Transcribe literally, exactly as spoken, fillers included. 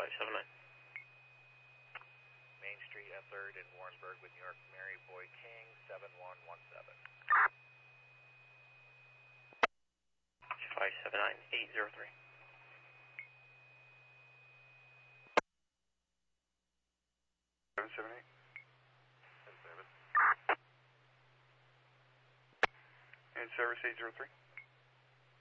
five seven nine. Main Street at third in Warrenburg with New York Mary Boy King, seven one one seven. five seven nine eight zero three. seven seven eight. ten seven. And service eight zero three.